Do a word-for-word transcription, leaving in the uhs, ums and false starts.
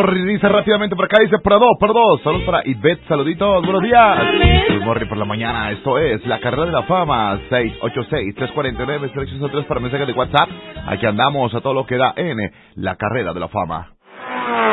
Morri dice rápidamente por acá, dice por dos, por dos. Saludos para Ivette, saluditos, buenos días. Luis Morri por la mañana, esto es La Carrera de la Fama, seis ocho seis, tres cuatro nueve, tres ocho tres para mensajes de WhatsApp. Aquí andamos a todo lo que da en La Carrera de la Fama.